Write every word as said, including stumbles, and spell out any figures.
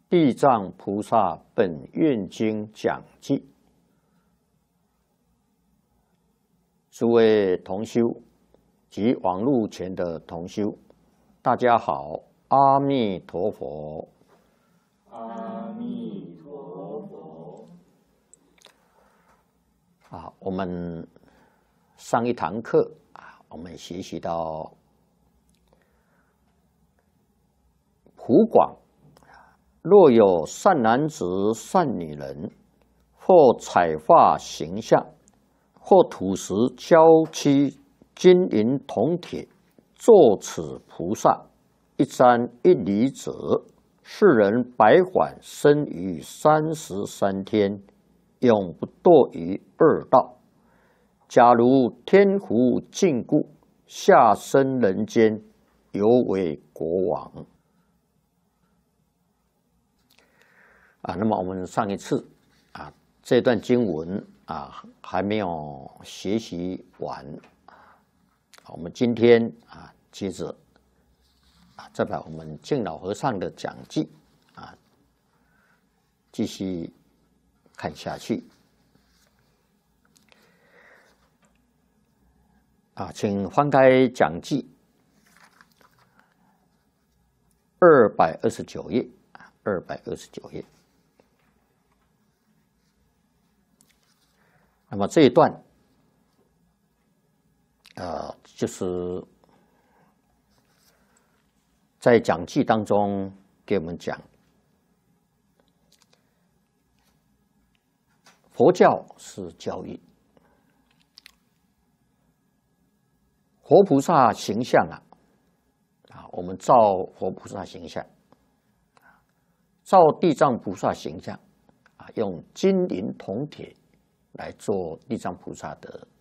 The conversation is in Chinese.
地藏菩萨本愿经讲记，诸位同修及网络前的同修，大家好，阿弥陀佛。 阿弥陀佛。 啊，我们上一堂课啊，我们学习到普广。若有善男子、善女人，或彩画形象，或土石、胶漆、金银铜铁，作此菩萨一瞻一礼者，世人百返生于三十三天，永不堕于恶道。假如天福尽故，下生人间，犹为国王。啊，那么我们上一次啊，这段经文啊还没有学习完，我们今天啊接着啊再把我们敬老和尚的讲记啊继续看下去。啊，请翻开讲记二百二十九页，二百二十九页。那么这一段，呃，就是在讲记当中给我们讲，佛教是教育，活菩萨形象啊，啊，我们照活菩萨形象，照地藏菩萨形象啊，用金银铜铁来做地藏菩萨的